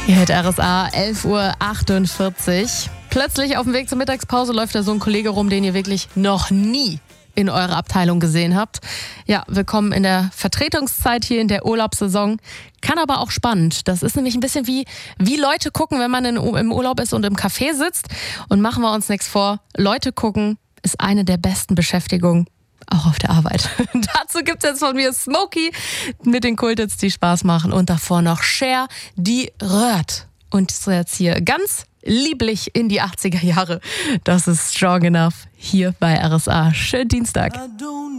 Ihr hört RSA, 11:48 Uhr. Plötzlich auf dem Weg zur Mittagspause läuft da so ein Kollege rum, den ihr wirklich noch nie in eurer Abteilung gesehen habt. Ja, willkommen in der Vertretungszeit hier in der Urlaubssaison. Kann aber auch spannend. Das ist nämlich ein bisschen wie Leute gucken, wenn man im Urlaub ist und im Café sitzt. Und machen wir uns nichts vor, Leute gucken ist eine der besten Beschäftigungen. Auch auf der Arbeit. Dazu gibt es jetzt von mir Smokey mit den Kulthits, die Spaß machen. Und davor noch Cher, die rührt. Und so jetzt hier ganz lieblich in die 80er Jahre. Das ist Strong Enough hier bei RSA. Schönen Dienstag.